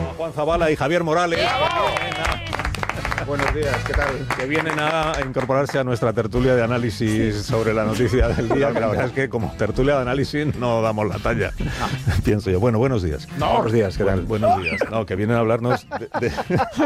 Juan Zabala y Javier Morales. Buenos días, ¿qué tal? Que vienen a incorporarse a nuestra tertulia de análisis sobre la noticia del día, que la verdad es que como tertulia de análisis no damos la talla, pienso yo. Bueno, buenos días. Buenos días, ¿qué tal? Buenos días. No, que vienen a hablarnos de